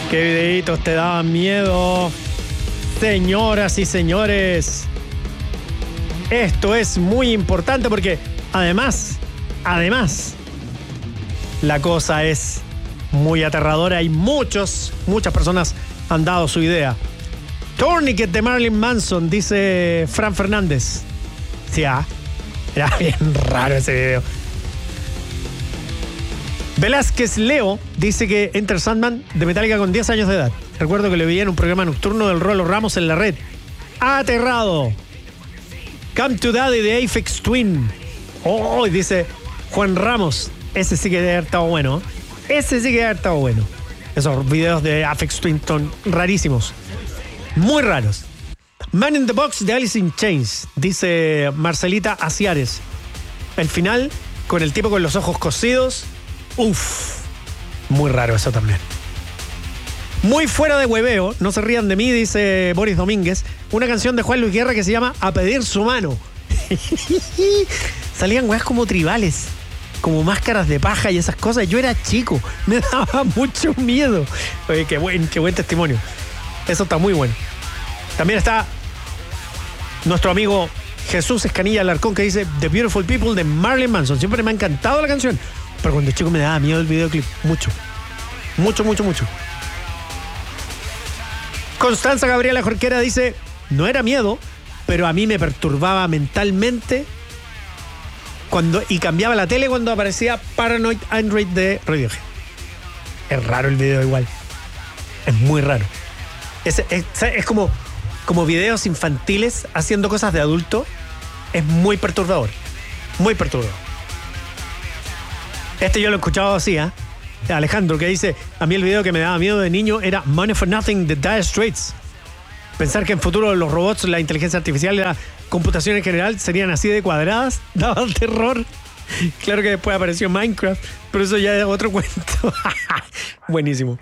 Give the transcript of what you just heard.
¿Qué videitos te daban miedo? Señoras y señores, esto es muy importante porque además, la cosa es muy aterradora y muchas personas han dado su idea. Tourniquet de Marilyn Manson, dice Fran Fernández. Sí, era bien raro ese video. Velázquez Leo dice que Enter Sandman de Metallica con 10 años de edad. Recuerdo que lo veía en un programa nocturno del Rolo Ramos en la red. Aterrado. Come to Daddy de Aphex Twin. Oh, dice Juan Ramos. Ese sí que debe haber estado bueno. Esos videos de Aphex Twin son rarísimos. Muy raros. Man in the Box de Alice in Chains, dice Marcelita Aciares. El final, con el tipo con los ojos cosidos. Uf, muy raro eso también. Muy fuera de hueveo, no se rían de mí, dice Boris Domínguez. Una canción de Juan Luis Guerra que se llama A Pedir Su Mano. Salían weas como tribales, como máscaras de paja y esas cosas. Yo era chico, me daba mucho miedo. Oye, qué buen testimonio. Eso está muy bueno. También está nuestro amigo Jesús Escanilla Alarcón, que dice The Beautiful People de Marilyn Manson. Siempre me ha encantado la canción, pero cuando chico me daba miedo el videoclip. Mucho. Constanza Gabriela Jorquera dice: no era miedo, pero a mí me perturbaba mentalmente y cambiaba la tele cuando aparecía Paranoid Android de Radiohead. Es raro el video igual. Es muy raro. Es como videos infantiles haciendo cosas de adulto. Es muy perturbador. Muy perturbador. Este yo lo he escuchado así, Alejandro, que dice: a mí el video que me daba miedo de niño era Money for Nothing de Dire Straits. Pensar que en futuro los robots, la inteligencia artificial y la computación en general serían así de cuadradas daba terror. Claro que después apareció Minecraft, pero eso ya es otro cuento. Buenísimo.